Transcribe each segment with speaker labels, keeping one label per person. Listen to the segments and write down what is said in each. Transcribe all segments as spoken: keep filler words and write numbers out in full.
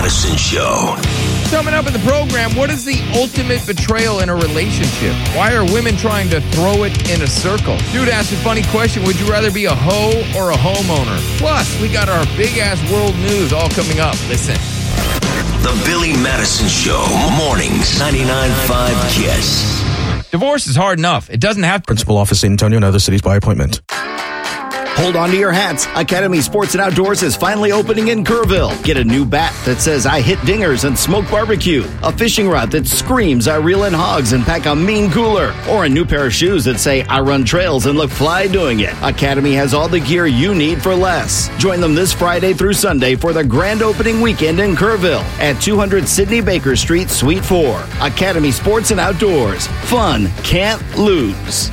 Speaker 1: Madison Show.
Speaker 2: Coming up in the program, what is the ultimate betrayal in a relationship? Why are women trying to throw it in a circle? Dude asked a funny question. Would you rather be a hoe or a homeowner? Plus, we got our big-ass world news all coming up. Listen.
Speaker 1: The Billy Madison Show. Mornings. ninety-nine point five KISS.
Speaker 2: Divorce is hard enough. It doesn't have...
Speaker 3: Principal office, San Antonio, and other cities by appointment.
Speaker 4: Hold on to your hats. Academy Sports and Outdoors is finally opening in Kerrville. Get a new bat that says I hit dingers and smoke barbecue, a fishing rod that screams I reel in hogs and pack a mean cooler, or a new pair of shoes that say I run trails and look fly doing it. Academy has all the gear you need for less. Join them this Friday through Sunday for the grand opening weekend in Kerrville at two hundred Sidney Baker Street, Suite four. Academy Sports and Outdoors. Fun can't lose.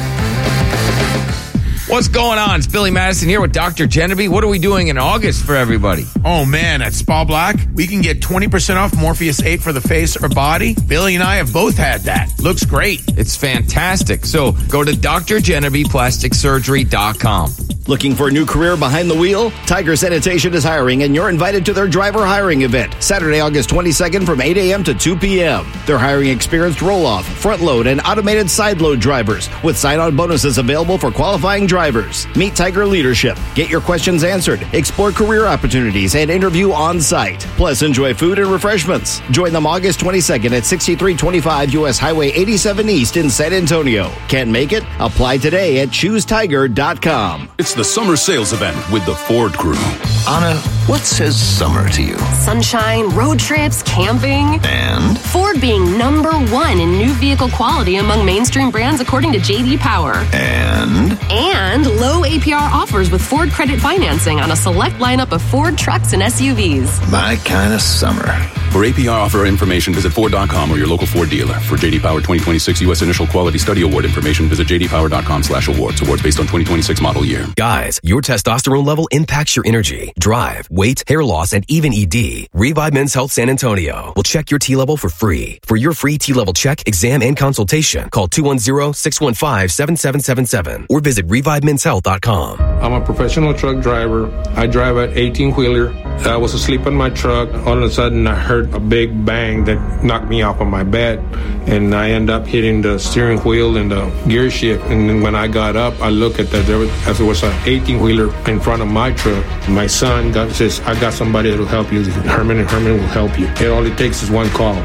Speaker 2: What's going on? It's Billy Madison here with Doctor Genevieve. What are we doing in August for everybody?
Speaker 5: Oh, man, at Spa Black, we can get twenty percent off Morpheus eight for the face or body. Billy and I have both had that. Looks great.
Speaker 2: It's fantastic. So go to D R Genevieve Plastic Surgery dot com.
Speaker 4: Looking for a new career behind the wheel? Tiger Sanitation is hiring, and you're invited to their driver hiring event, Saturday, August twenty-second from eight a.m. to two p.m. They're hiring experienced roll-off, front-load, and automated side-load drivers, with sign-on bonuses available for qualifying drivers. Meet Tiger leadership, get your questions answered, explore career opportunities, and interview on-site. Plus, enjoy food and refreshments. Join them August twenty-second at sixty-three twenty-five U S Highway eighty-seven East in San Antonio. Can't make it? Apply today at choose tiger dot com.
Speaker 6: It's the summer sales event with the Ford crew.
Speaker 1: Anna, what says summer to you?
Speaker 7: Sunshine, road trips, camping.
Speaker 1: And?
Speaker 7: Ford being number one in new vehicle quality among mainstream brands according to J D Power.
Speaker 1: And?
Speaker 7: And low A P R offers with Ford credit financing on a select lineup of Ford trucks and S U Vs.
Speaker 1: My kind of summer.
Speaker 6: For A P R offer information, visit Ford dot com or your local Ford dealer. For J D Power twenty twenty-six U S Initial Quality Study Award information, visit j d power dot com slash awards. Awards based on twenty twenty-six model year.
Speaker 8: Guys, your testosterone level impacts your energy, drive, weight, hair loss, and even E D. Revive Men's Health San Antonio will check your T-level for free. For your free T-level check, exam, and consultation, call two one zero, six one five, seven seven seven seven or visit revive men's health dot com.
Speaker 9: I'm a professional truck driver. I drive an eighteen-wheeler. I was asleep in my truck. All of a sudden, I heard a big bang that knocked me off of my bed, and I end up hitting the steering wheel and the gear shift. And then when I got up, I look at that. There was, as there was an eighteen-wheeler in front of my truck. My son got, says, I got somebody that will help you. Herman and Herman will help you. And all it takes is one call.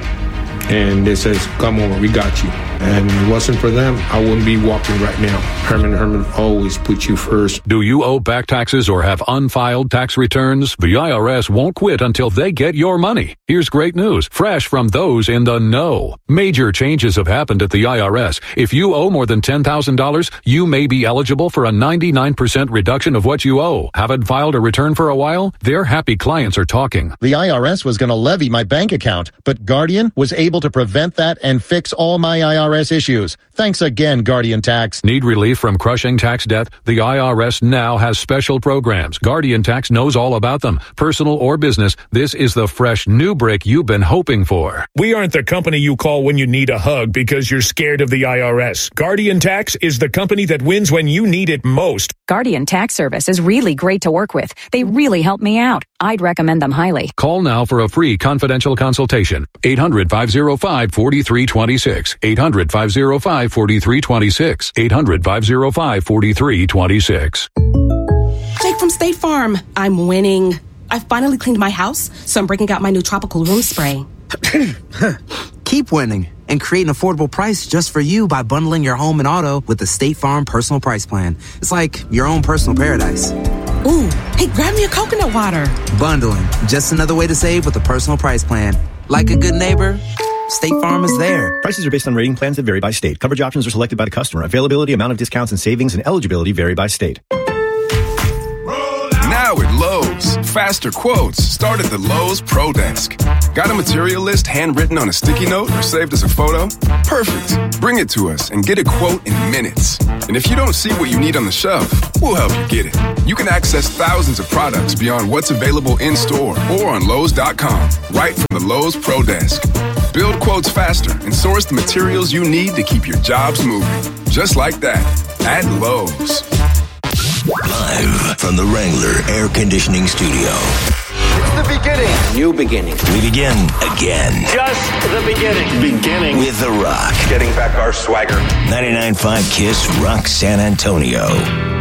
Speaker 9: And they says, come over, we got you. And if it wasn't for them, I wouldn't be walking right now. Herman and Herman always put you first.
Speaker 6: Do you owe back taxes or have unfiled tax returns? The I R S won't quit until they get your money. Here's great news, fresh from those in the know. Major changes have happened at the I R S. If you owe more than ten thousand dollars, you may be eligible for a ninety-nine percent reduction of what you owe. Haven't filed a return for a while? Their happy clients are talking.
Speaker 10: The I R S was going to levy my bank account, but Guardian was able to prevent that and fix all my I R S issues. Thanks again, Guardian Tax.
Speaker 6: Need relief from crushing tax debt? The I R S now has special programs. Guardian Tax knows all about them. Personal or business, this is the fresh new break you've been hoping for.
Speaker 11: We aren't the company you call when you need a hug because you're scared of the I R S. Guardian Tax is the company that wins when you need it most.
Speaker 12: Guardian Tax Service is really great to work with. They really help me out. I'd recommend them highly.
Speaker 6: Call now for a free confidential consultation. eight hundred, five oh five, four three two six. eight hundred, five oh five, four three two six. eight hundred, five oh five, four three two six.
Speaker 13: Jake from State Farm. I'm winning. I finally cleaned my house, so I'm breaking out my new tropical room spray.
Speaker 14: Keep winning and create an affordable price just for you by bundling your home and auto with the State Farm Personal Price Plan. It's like your own personal paradise.
Speaker 13: Ooh, hey, grab me a coconut water.
Speaker 14: Bundling, just another way to save with a personal price plan. Like a good neighbor, State Farm is there.
Speaker 15: Prices are based on rating plans that vary by state. Coverage options are selected by the customer. Availability, amount of discounts and savings, and eligibility vary by state.
Speaker 16: Now at Lowe's, faster quotes start at the Lowe's Pro Desk. Got a material list handwritten on a sticky note or saved as a photo? Perfect. Bring it to us and get a quote in minutes. And if you don't see what you need on the shelf, we'll help you get it. You can access thousands of products beyond what's available in store or on Lowe's dot com, right from the Lowe's Pro Desk. Build quotes faster and source the materials you need to keep your jobs moving. Just like that, at Lowe's.
Speaker 1: Live from the Wrangler Air Conditioning Studio.
Speaker 17: the beginning.
Speaker 1: New beginning. We begin again.
Speaker 17: Just the beginning.
Speaker 1: Beginning. With The Rock.
Speaker 17: Getting back our swagger.
Speaker 1: ninety-nine point five KISS Rock San Antonio.